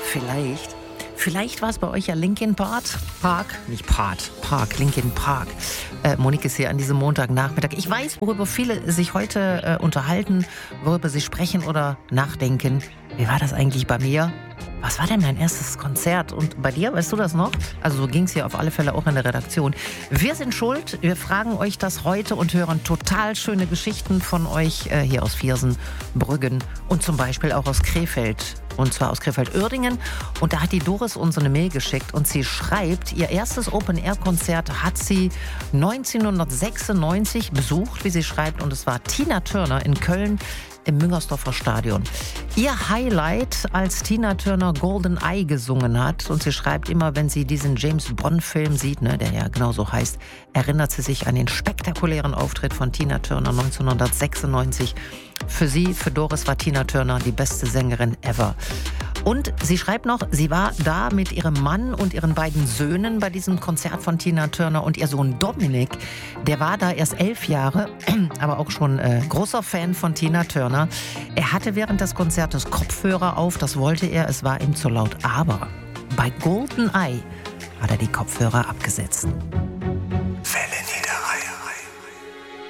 Vielleicht war es bei euch ja Linkin Park. Linkin Park. Monique ist hier an diesem Montagnachmittag. Ich weiß, worüber viele sich heute unterhalten, worüber sie sprechen oder nachdenken. Wie war das eigentlich bei mir? Was war denn mein erstes Konzert? Und bei dir, weißt du das noch? Also so ging es hier auf alle Fälle auch in der Redaktion. Wir sind schuld. Wir fragen euch das heute und hören total schöne Geschichten von euch hier aus Viersen, Brüggen und zum Beispiel auch aus Krefeld. Und zwar aus Krefeld-Uerdingen. Und da hat die Doris uns eine Mail geschickt und sie schreibt, ihr erstes Open-Air-Konzert hat sie 1996 besucht, wie sie schreibt. Und es war Tina Turner in Köln im Müngersdorfer Stadion. Ihr Highlight, als Tina Turner Golden Eye gesungen hat. Und sie schreibt immer, wenn sie diesen James-Bond-Film sieht, ne, der ja genauso heißt, erinnert sie sich an den spektakulären Auftritt von Tina Turner 1996. Für sie, für Doris, war Tina Turner die beste Sängerin ever. Und sie schreibt noch, sie war da mit ihrem Mann und ihren beiden Söhnen bei diesem Konzert von Tina Turner. Und ihr Sohn Dominik, der war da erst 11 Jahre, aber auch schon großer Fan von Tina Turner. Er hatte während des Konzertes Kopfhörer auf, das wollte er, es war ihm zu laut. Aber bei Golden Eye hat er die Kopfhörer abgesetzt.